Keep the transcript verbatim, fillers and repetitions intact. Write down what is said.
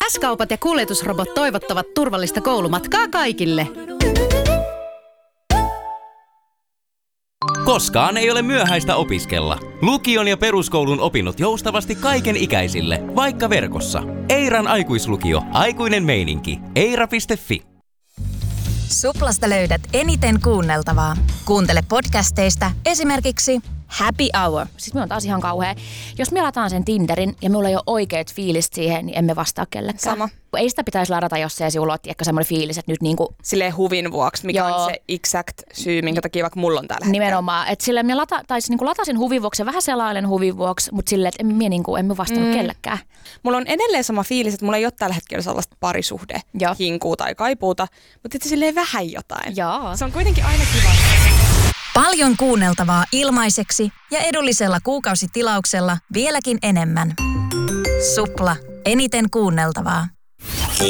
S-kaupat ja kuljetusrobot toivottavat turvallista koulumatkaa kaikille. Koskaan ei ole myöhäistä opiskella. Lukion ja peruskoulun opinnot joustavasti kaiken ikäisille, vaikka verkossa. Eiran aikuislukio. Aikuinen meininki. eira piste fi. Suplasta löydät eniten kuunneltavaa. Kuuntele podcasteista esimerkiksi Happy Hour. Siis me on taas ihan kauhea. Jos me lataan sen Tinderin ja mulla ei ole oikeat fiilit siihen, niin emme vastaa kellekään. Sama. Ei sitä pitäisi ladata, jos se sinulla on ehkä semmoinen fiilis, että nyt niinku... Silleen huvin vuoksi, mikä Joo. on se exact syy, minkä takia vaikka mulla on täällä hetkellä. Nimenomaan. Että silleen minä lata, tai niinku latasin huvin vuoksi ja vähän selailen huvin vuoksi, mutta silleen, että emme, niinku, emme vastannut mm. kellekään. Mulla on edelleen sama fiilis, että mulla ei ole tällä hetkellä sellaista parisuhde, Joo. hinkuu tai kaipuuta, mutta että silleen vähän jotain. Joo. Se on kuitenkin aina kiva. Paljon kuunneltavaa ilmaiseksi ja edullisella kuukausitilauksella vieläkin enemmän. Supla. Eniten kuunneltavaa.